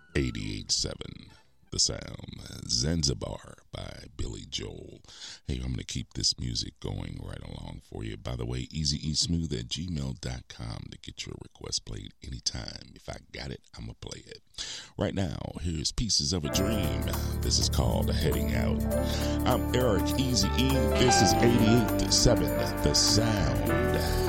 88.7 The Sound, Zanzibar by Billy Joel. Hey, I'm going to keep this music going right along for you. By the way, easyeesmooth@gmail.com to get your request played anytime. If I got it, I'm going to play it. Right now, here's Pieces of a Dream. This is called Heading Out. I'm Eric Easy E. This is 88.7 The Sound.